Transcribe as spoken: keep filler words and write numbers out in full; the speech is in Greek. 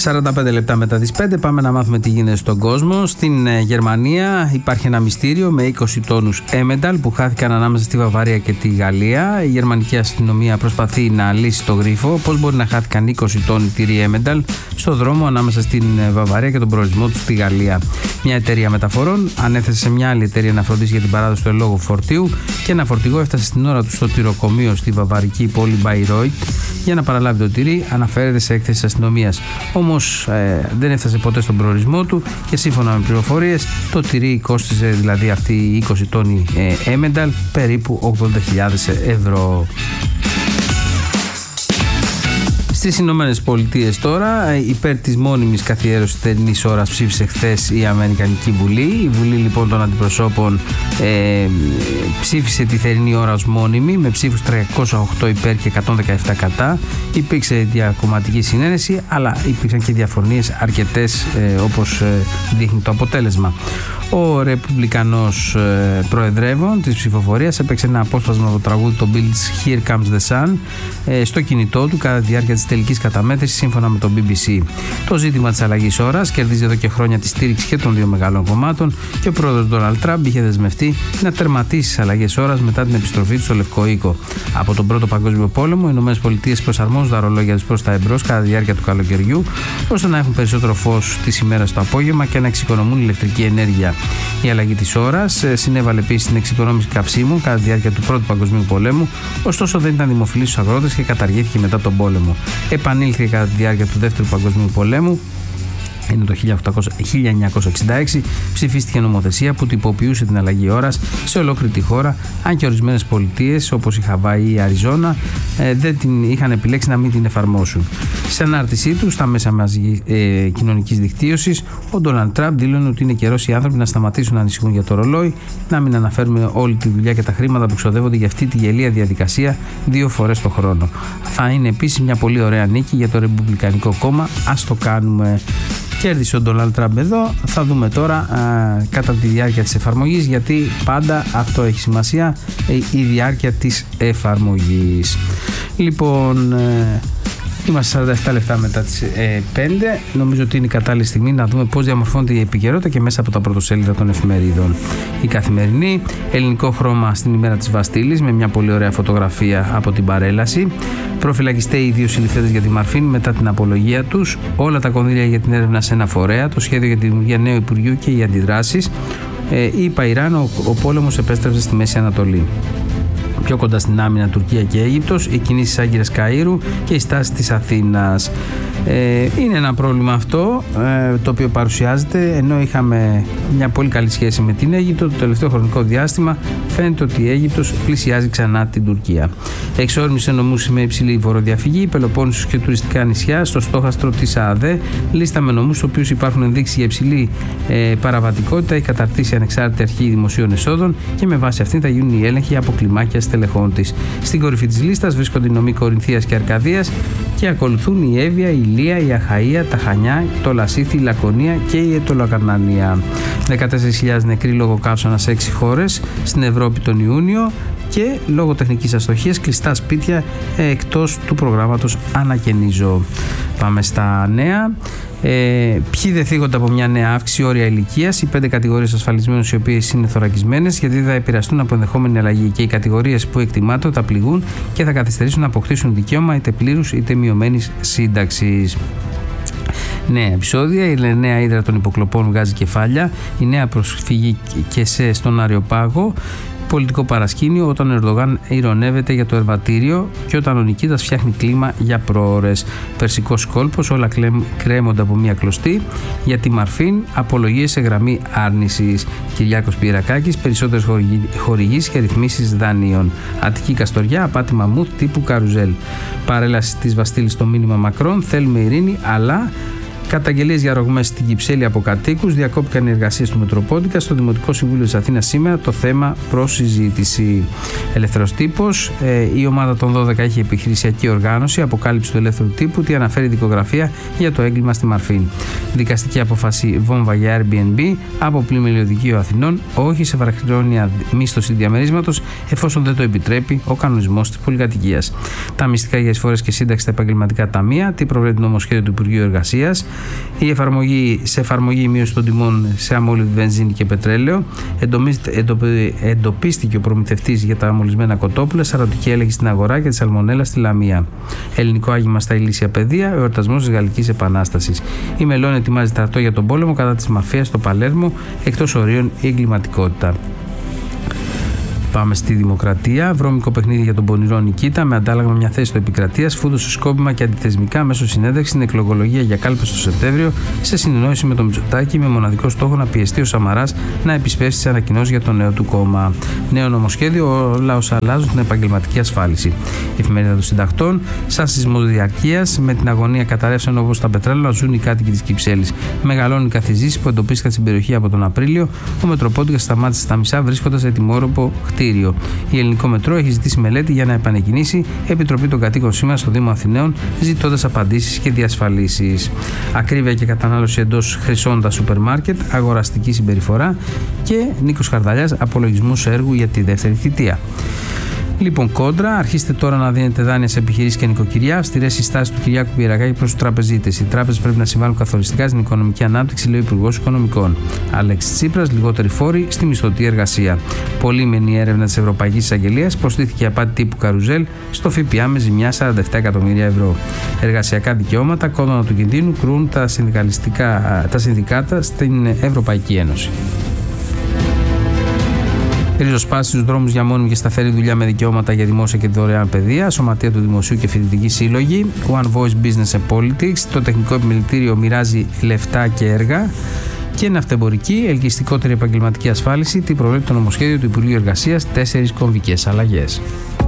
σαράντα πέντε λεπτά μετά τις πέντε πάμε να μάθουμε τι γίνεται στον κόσμο. Στην ε, Γερμανία υπάρχει ένα μυστήριο με είκοσι τόνους έμενταλ που χάθηκαν ανάμεσα στη Βαβαρία και τη Γαλλία. Η γερμανική αστυνομία προσπαθεί να λύσει το γρίφο. Πώς μπορεί να χάθηκαν είκοσι τόνοι τυρί έμενταλ στο δρόμο ανάμεσα στην Βαβαρία και τον προορισμό του στη Γαλλία. Μια εταιρεία μεταφορών ανέθεσε σε μια άλλη εταιρεία να φροντίσει για την παράδοση του ελόγου φορτίου και ένα φορτηγό έφτασε στην ώρα του στο τυροκομείο στη βαβαρική πόλη Μπαϊρόιτ για να παραλάβει το τυρί, αναφέρεται σε έκθεση της αστυνομίας. Όμως ε, δεν έφτασε ποτέ στον προορισμό του και σύμφωνα με πληροφορίες το τυρί κόστιζε, δηλαδή αυτή οι είκοσι τόνοι ε, έμενταλ, περίπου ογδόντα χιλιάδες ευρώ. Στις Ηνωμένες Πολιτείες τώρα, υπέρ της μόνιμης καθιέρωσης θερινής ώρας ψήφισε χθες η Αμερικανική Βουλή. Η Βουλή λοιπόν των Αντιπροσώπων ε, ψήφισε τη θερινή ώρα ως μόνιμη με ψήφους τριακόσια οκτώ υπέρ και εκατόν δεκαεπτά κατά. Υπήρξε διακομματική συνένεση, αλλά υπήρξαν και διαφωνίες αρκετές ε, όπως ε, δείχνει το αποτέλεσμα. Ο Ρεπουμπλικανός ε, προεδρεύων της ψηφοφορίας έπαιξε ένα απόσπασμα από το τραγούδι των Beatles Here Comes the Sun ε, στο κινητό του κατά τη διάρκεια της τελικής καταμέτρησης σύμφωνα με το μπι μπι σι. Το ζήτημα της αλλαγής ώρας κερδίζει εδώ και χρόνια τη στήριξη και των δύο μεγάλων κομμάτων και ο πρόεδρος Ντόναλντ Τραμπ είχε δεσμευτεί να τερματίσει τις αλλαγές ώρας μετά την επιστροφή του στο Λευκό Οίκο. Από τον Πρώτο Παγκόσμιο Πόλεμο, οι Ηνωμένες Πολιτείες προσαρμόζουν τα ρολόγια τους προς τα εμπρός κατά τη διάρκεια του καλοκαιριού, ώστε να έχουν περισσότερο φως τις ημέρες το απόγευμα και να εξοικονομούν ηλεκτρική ενέργεια. Η αλλαγή της ώρας συνέβαλε επίσης στην εξοικονόμηση καυσίμων κατά τη διάρκεια του Πρώτου Παγκοσμίου Πολέμου, ωστόσο δεν ήταν δημοφιλής στους αγρότες και καταργήθηκε μετά τον πόλεμο. Επανήλθε κατά τη διάρκεια του Δεύτερου Παγκοσμίου Πολέμου. Είναι το χίλια εννιακόσια εξήντα έξι, ψηφίστηκε νομοθεσία που τυποποιούσε την αλλαγή ώρας σε ολόκληρη τη χώρα, αν και ορισμένες πολιτείες όπως η Χαβάη ή η Αριζόνα ε, δεν την είχαν επιλέξει να μην την εφαρμόσουν. Σε ανάρτησή του στα μέσα μαζικής, ε, κοινωνικής δικτύωσης, ο Ντόναλντ Τραμπ δήλωνε ότι είναι καιρός οι άνθρωποι να σταματήσουν να ανησυχούν για το ρολόι, να μην αναφέρουμε όλη τη δουλειά και τα χρήματα που ξοδεύονται για αυτή τη γελία διαδικασία δύο φορές το χρόνο. Θα είναι επίσης μια πολύ ωραία νίκη για το Ρεπουμπλικανικό κόμμα. Ας το κάνουμε. Κέρδισε ο Ντόναλντ Τραμπ εδώ. Θα δούμε τώρα α, κατά τη διάρκεια της εφαρμογής, γιατί πάντα αυτό έχει σημασία, η, η διάρκεια της εφαρμογής. Λοιπόν, ε, είμαστε σαράντα επτά λεπτά μετά τις ε, πέντε. Νομίζω ότι είναι η κατάλληλη στιγμή να δούμε πώς διαμορφώνεται η επικαιρότητα και μέσα από τα πρωτοσέλιδα των εφημερίδων. Η Καθημερινή, ελληνικό χρώμα στην ημέρα της Βαστίλης με μια πολύ ωραία φωτογραφία από την παρέλαση. Προφυλακιστέ οι δύο συλληφθέντες για τη Μαρφίν μετά την απολογία τους. Όλα τα κονδύλια για την έρευνα σε ένα φορέα. Το σχέδιο για τη δημιουργία νέου Υπουργείου και οι αντιδράσεις. Ε, είπα Ιράν, ο, ο πόλεμος επέστρεψε στη Μέση Ανατολή. Πιο κοντά στην άμυνα Τουρκία και Αίγυπτος, οι κινήσεις Άγκυρας Καΐρου και η στάση της Αθήνας. Ε, είναι ένα πρόβλημα αυτό ε, το οποίο παρουσιάζεται, ενώ είχαμε μια πολύ καλή σχέση με την Αίγυπτο το τελευταίο χρονικό διάστημα, φαίνεται ότι η Αίγυπτος πλησιάζει ξανά την Τουρκία. Εξόρμησε νομούς με υψηλή φοροδιαφυγή, Πελοπόννησος και τουριστικά νησιά στο στόχαστρο της ΑΑΔΕ, λίστα με νομούς στους οποίους υπάρχουν ενδείξεις για υψηλή ε, παραβατικότητα, έχει καταρτήσει ανεξάρτητη αρχή δημοσίων εσόδων και με βάση αυτήν θα γίνουν οι έλεγχοι από κλιμάκια στελεχών της. Στην κορυφή της λίστας βρίσκονται οι νομοί Κορινθίας και Αρκαδίας και ακολουθούν η Εύβοια, η Ηλία, η Αχαΐα, τα Χανιά, το Λασίθι, η Λακωνία και η Αιτωλοκαρνανία. δεκατέσσερις χιλιάδες νεκροί λόγω καύσωνα σε έξι χώρες στην Ευρώπη τον Ιούνιο και λόγω τεχνικής αστοχίας κλειστά σπίτια ε, εκτός του προγράμματος Ανακαινίζω. Πάμε στα νέα. Ε, ποιοι δεν θίγονται από μια νέα αύξηση όρια ηλικίας, οι πέντε κατηγορίες ασφαλισμένων οι οποίες είναι θωρακισμένες, γιατί θα επηρεαστούν από ενδεχόμενη αλλαγή και οι κατηγορίες που εκτιμάται θα πληγούν και θα καθυστερήσουν να αποκτήσουν δικαίωμα είτε πλήρους είτε μειωμένης σύνταξης. Νέα επεισόδια. Η νέα ύδρα των υποκλοπών βγάζει κεφάλια. Η νέα προσφυγή και σε στον Αριοπάγο. Πολιτικό παρασκήνιο όταν ο Ερντογάν ειρωνεύεται για το Ερβατήριο και όταν ο Νικήτας φτιάχνει κλίμα για προώρες. Περσικός κόλπος, όλα κρέμονται από μία κλωστή. Για τη Μαρφίν, απολογίες σε γραμμή άρνησης. Κυριάκος Πυρακάκης, περισσότερες χορηγήσεις και ρυθμίσεις δανείων. Αττική Καστοριά, απάτη μαμούθ τύπου καρουζέλ. Παρέλαση της Βαστίλης στο μήνυμα Μακρόν, θέλουμε ειρήνη, αλλά Καταγγελίες για ρογμές στην Κυψέλη από κατοίκους. Διακόπηκαν οι εργασίες του Μετροπόντικα. Στο Δημοτικό Συμβούλιο της Αθήνας σήμερα το θέμα προς συζήτηση. Ελεύθερος τύπος. Ε, η ομάδα των δώδεκα έχει επιχειρησιακή οργάνωση. Αποκάλυψη του ελεύθερου τύπου. Τι αναφέρει η δικογραφία για το έγκλημα στη Μαρφή. Δικαστική απόφαση βόμβα για Airbnb από Πλημελιωδικείο Αθηνών. Όχι σε βαρχρόνια μίσθωση διαμερίσματος, εφόσον δεν το επιτρέπει ο κανονισμός της πολυκατοικίας. Τα μυστικά για εισφορές και σύνταξη στα επαγγελματικά ταμεία. Τι προβλέπει το νομοσχέδιο του Υπουργείου Εργασίας. Η εφαρμογή, σε εφαρμογή η μείωση των τιμών σε αμόλυβη βενζίνη και πετρέλαιο. Εντοπίστηκε ο προμηθευτής για τα μολυσμένα κοτόπουλα. Σαρωτική έλεγχη στην αγορά και τη σαλμονέλα στη Λαμία. Ελληνικό άγημα στα ηλίσια παιδεία. Εορτασμός της Γαλλικής Επανάστασης. Η Μελώνη ετοιμάζει στρατό για τον πόλεμο κατά της μαφίας στο Παλέρμο. Εκτός ορίων η εγκληματικότητα. Πάμε στη Δημοκρατία. Βρώμικο παιχνίδι για τον πονηρό Νικήτα με αντάλλαγμα μια θέση στο Επικρατείας. Φούδωσε σκόπιμα και αντιθεσμικά μέσω συνέντευξη στην εκλογολογία για κάλπες το Σεπτέμβριο σε συνεννόηση με τον Μητσοτάκη με μοναδικό στόχο να πιεστεί ο Σαμαράς να επισπεύσει τις ανακοινώσεις για το νέο του κόμμα. Νέο νομοσχέδιο, όλα όσα αλλάζουν την επαγγελματική ασφάλιση. Η εφημερίδα των συντακτών. Σαν σεισμό διαρκείας με την αγωνία καταρρεύσεων όπως τα πετρέλαια ζουν οι κάτοικοι της Κυψέλης. Μεγαλώνουν οι καθιζήσεις που εντοπίστηκαν στην περιοχή από τον Απρίλιο. Ο Μετροπόντικας σταμάτησε στα μισά βρίσκοντας σε ετοιμόρροπο κτίριο. Η Ελληνικό Μετρό έχει ζητήσει μελέτη για να επανεκκινήσει η Επιτροπή των Κατοίκων σήμερα στο Δήμο Αθηναίων, ζητώντας απαντήσεις και διασφαλίσεις. Ακρίβεια και κατανάλωση εντός χρυσώντα σούπερ μάρκετ, αγοραστική συμπεριφορά και Νίκος Χαρδαλιάς, απολογισμούς έργου για τη δεύτερη θητεία. Λοιπόν, κόντρα, αρχίστε τώρα να δίνετε δάνεια σε επιχειρήσεις και νοικοκυριά. Αυστηρές συστάσεις του Κυριάκου Πιερακάκη προς τους τραπεζίτες. Οι τράπεζες πρέπει να συμβάλλουν καθοριστικά στην οικονομική ανάπτυξη, λέει ο Υπουργός Οικονομικών. Αλέξης Τσίπρας, λιγότεροι φόροι στη μισθωτή εργασία. Πολύμενη έρευνα της Ευρωπαϊκής Εισαγγελίας προστίθηκε απάτη τύπου καρουζέλ στο ΦΠΑ με ζημιά σαράντα επτά εκατομμύρια ευρώ. Εργασιακά δικαιώματα, κόδωνα του κινδύνου, κρούν τα, τα συνδικάτα στην Ευρωπαϊκή Ένωση. Ριζοσπάσεις στους δρόμους για μόνιμη και σταθερή δουλειά με δικαιώματα για δημόσια και δωρεάν παιδεία, Σωματεία του Δημοσίου και Φοιτητική Σύλλογη, One Voice Business and Politics, το Τεχνικό Επιμελητήριο μοιράζει λεφτά και έργα και ναυτεμπορική, ελκυστικότερη επαγγελματική ασφάλιση, τι προβλέπει το νομοσχέδιο του Υπουργείου Εργασίας, τέσσερις κομβικές αλλαγές.